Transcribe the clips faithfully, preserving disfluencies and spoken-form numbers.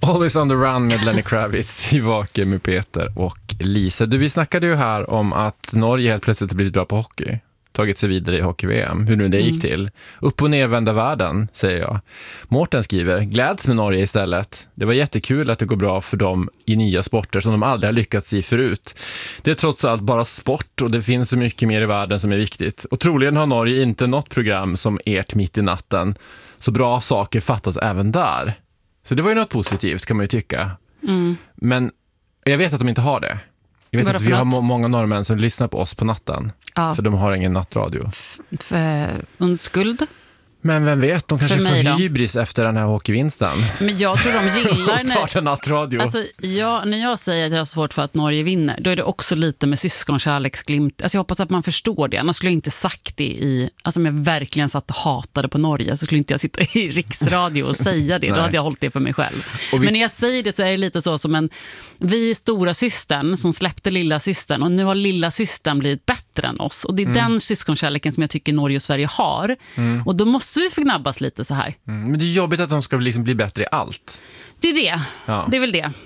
Always on the run med Lenny Kravitz i Vaken med Peter och Lisa. Du, vi snackade ju här om att Norge helt plötsligt har blivit bra på hockey. Tagit sig vidare i hockey-V M. Hur nu det gick till. Upp- och nervända världen, säger jag. Mårten skriver, gläds med Norge istället. Det var jättekul att det går bra för dem i nya sporter som de aldrig har lyckats i förut. Det är trots allt bara sport och det finns så mycket mer i världen som är viktigt. Och troligen har Norge inte något program som ert mitt i natten. Så bra saker fattas även där. Så det var ju något positivt kan man ju tycka. Mm. Men jag vet att de inte har det. Jag vet att vi har må- många norrmän som lyssnar på oss på natten. Ja. För de har ingen nattradio. F- för undskuld. Men vem vet, de kanske får hybris efter den här hockeyvinsten. Men jag tror de gillar... och starta nattradio. Alltså, jag, när jag säger att jag har svårt för att Norge vinner, då är det också lite med syskonkärleksglimt. Alltså jag hoppas att man förstår det. Annars skulle jag inte sagt det i... Alltså om jag verkligen satt och hatade på Norge så skulle inte jag sitta i riksradio och säga det. Då hade jag hållit det för mig själv. Vi... Men när jag säger det så är det lite så som en... Vi är stora systern som släppte lilla systern och nu har lilla systern blivit bättre än oss. Och det är mm. den syskonkärleken som jag tycker Norge och Sverige har. Mm. Och då måste vi förknabbas lite så här. Mm, men det är jobbigt att de ska liksom bli bättre i allt. Det är det. Ja. Det är väl det.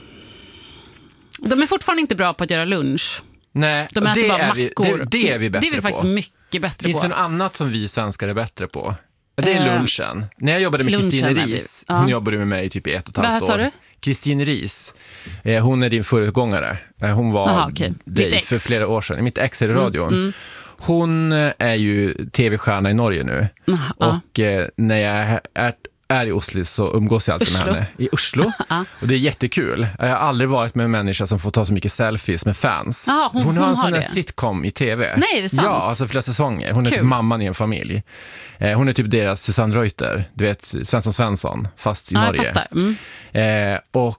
De är fortfarande inte bra på att göra lunch. Nej, de äter det bara är mackor. Vi, det, det är vi bättre på. Det är vi faktiskt på. mycket bättre Finns på. Finns det något annat som vi svenskar är bättre på? Det är lunchen. Uh, När jag jobbade med Kristin Ris, ja. Hon jobbade med mig typ i ett och ett halvt år. Vad sa du? Kristin Ris, eh, hon är din föregångare. Eh, hon var Aha, okay. dig för flera år sedan. Mitt ex är i radion. Mm, mm. Hon är ju tv-stjärna i Norge nu. Mm, och eh, när jag är, är i Oslo så umgås jag alltid Oslo. med henne. I Oslo. Och det är jättekul. Jag har aldrig varit med en människa som får ta så mycket selfies med fans. Aha, hon, hon har hon en sån har där sitcom i tv. Nej, är det sant? Ja, alltså flera säsonger. Hon är Kul. typ mamman i en familj. Eh, hon är typ deras Susanne Reuter. Du vet, Svensson Svensson, fast i ja, Norge. Jag fattar. Mm. Eh, och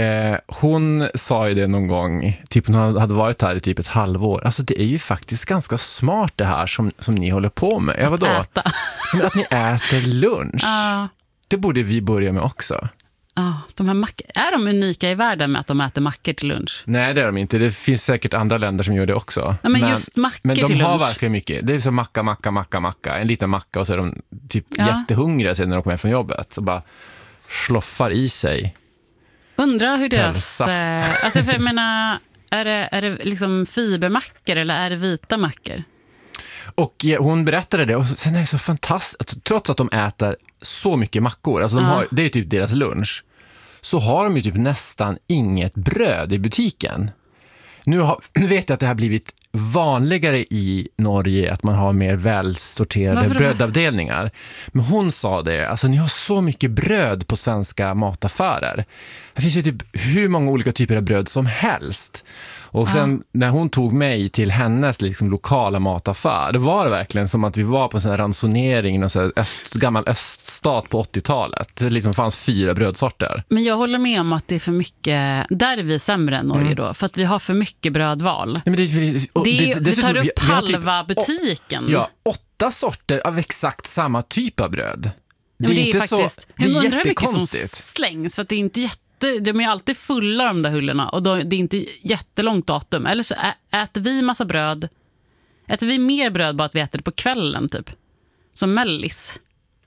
hon sa ju det någon gång, typ hon hade varit här i typ ett halvår. Alltså det är ju faktiskt ganska smart det här som, som ni håller på med. Ja, vadå? Att äta. Men att ni äter lunch. Uh. Det borde vi börja med också. Ja, de här mack- är de unika i världen med att de äter mackor till lunch? Nej, det är de inte. Det finns säkert andra länder som gör det också. Ja, men, men just mackor men de till har lunch. verkligen mycket. Det är så macka, macka, macka, macka. En liten macka och så är de typ ja. jättehungriga sen när de kommer från jobbet. Och bara sloffar i sig. Undrar hur deras... Eh, alltså för jag menar, är det, är det liksom fibermackor eller är det vita mackor? Och hon berättade det och sen är det så fantastiskt. Trots att de äter så mycket mackor, alltså de ja. har, det är typ deras lunch, så har de ju typ nästan inget bröd i butiken. Nu har, vet jag att det har blivit vanligare i Norge att man har mer välsorterade Varför brödavdelningar. Men hon sa det, alltså ni har så mycket bröd på svenska mataffärer. Det finns ju typ hur många olika typer av bröd som helst. Och sen ah. när hon tog mig till hennes liksom, lokala mataffär, det var det verkligen som att vi var på en sån här ransonering, en sån här öst, gammal öststat på åttiotalet. Det liksom fanns fyra brödsorter. Men jag håller med om att det är för mycket, där är vi sämre än Norge mm. då, för att vi har för mycket brödval. Nej, men det, och, det, det, det, det tar upp vi, vi halva typ, butiken. Å, ja, åtta sorter av exakt samma typ av bröd. Det, ja, det är, är faktiskt, så, det är jättekonstigt. Mycket som slängs, för att det är inte jätte de är alltid fulla de där hyllorna och då, det är inte jättelångt datum. Eller så ä, äter vi massa bröd. Äter vi mer bröd bara att vi äter det på kvällen typ. Som mellis.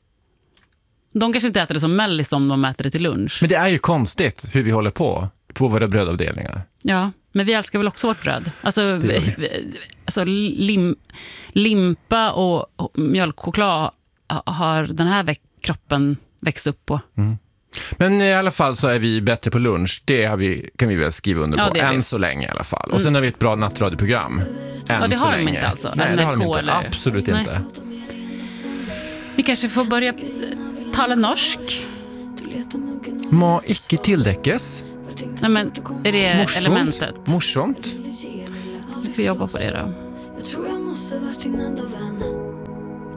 De kanske inte äter det som mellis om de äter det till lunch. Men det är ju konstigt hur vi håller på på våra brödavdelningar. Ja, men vi älskar väl också vårt bröd. Alltså, vi, vi, alltså lim, limpa och, och mjölkchoklad har den här veck, kroppen växt upp på. Mm. Men i alla fall så är vi bättre på lunch. Det har vi, kan vi väl skriva under på. Ja, än vi. Så länge i alla fall. Och sen mm. har vi ett bra nattradioprogram. Än ja, det så har länge. de inte alltså. Nej, N R K det har de inte. Eller? Absolut Nej. Inte. Vi kanske får börja tala norsk. Må icke tildekkes. Nej, men är det morsomt. Elementet? Morsomt. Du får jobba på det då. Jag tror jag måste varit din enda vän.